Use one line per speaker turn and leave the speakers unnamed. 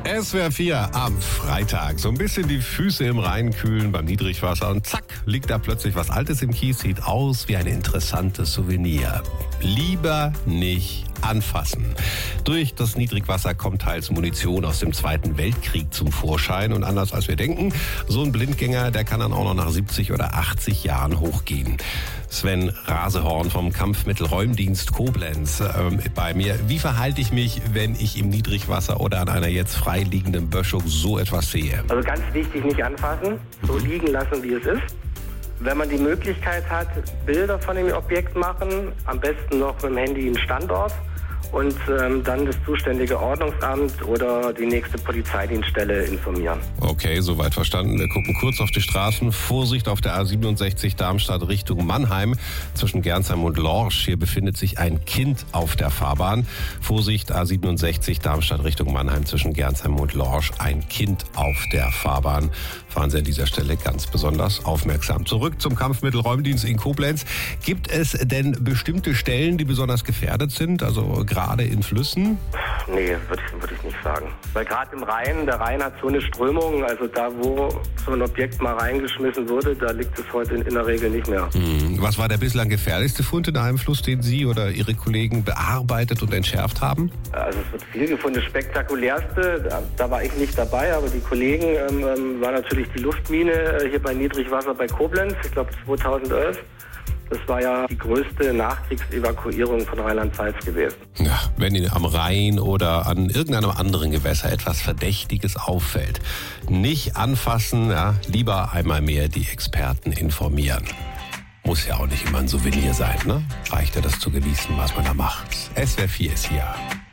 SWR 4 am Freitag. So ein bisschen die Füße im Rhein kühlen beim Niedrigwasser und zack, liegt da plötzlich was Altes im Kies, sieht aus wie ein interessantes Souvenir. Lieber nicht anfassen. Durch das Niedrigwasser kommt teils Munition aus dem Zweiten Weltkrieg zum Vorschein und anders als wir denken, so ein Blindgänger, der kann dann auch noch nach 70 oder 80 Jahren hochgehen. Sven Rasehorn vom Kampfmittelräumdienst Koblenz bei mir. Wie verhalte ich mich, wenn ich im Niedrigwasser oder an einer jetzt freiliegenden Böschung so etwas sehe?
Also ganz wichtig, nicht anfassen, so liegen lassen, wie es ist. Wenn man die Möglichkeit hat, Bilder von dem Objekt machen, am besten noch mit dem Handy einen Standort und dann das zuständige Ordnungsamt oder die nächste Polizeidienststelle informieren.
Okay, soweit verstanden. Wir gucken kurz auf die Straßen. Vorsicht auf der A67 Darmstadt Richtung Mannheim. Zwischen Gernsheim und Lorsch. Hier befindet sich ein Kind auf der Fahrbahn. Vorsicht A67 Darmstadt Richtung Mannheim. Zwischen Gernsheim und Lorsch. Ein Kind auf der Fahrbahn. Fahren Sie an dieser Stelle ganz besonders aufmerksam. Zurück zum Kampfmittelräumdienst in Koblenz. Gibt es denn bestimmte Stellen, die besonders gefährdet sind? Also gerade in Flüssen?
Nee, würde ich nicht sagen. Weil gerade im Rhein, der Rhein hat so eine Strömung, also da, wo so ein Objekt mal reingeschmissen wurde, da liegt es heute in der Regel nicht mehr.
Was war der bislang gefährlichste Fund in einem Fluss, den Sie oder Ihre Kollegen bearbeitet und entschärft haben?
Also es wird viel gefunden. Das spektakulärste, da war ich nicht dabei, aber die Kollegen war natürlich die Luftmine hier bei Niedrigwasser bei Koblenz, ich glaube 2011. Das war ja die größte Nachkriegsevakuierung von Rheinland-Pfalz gewesen.
Ja, wenn Ihnen am Rhein oder an irgendeinem anderen Gewässer etwas Verdächtiges auffällt, nicht anfassen, ja, lieber einmal mehr die Experten informieren. Muss ja auch nicht immer ein Souvenir sein, ne? Reicht ja das zu genießen, was man da macht. SWR 4 ist hier.